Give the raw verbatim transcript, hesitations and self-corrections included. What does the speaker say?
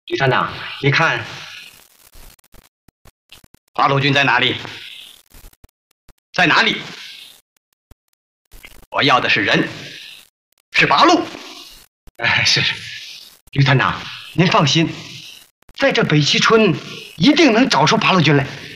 吕团长，你看， 八路军在哪里？在哪里？我要的是人，是八路。 哎，是是，吕团长，您放心，在这北齐村一定能找出八路军来。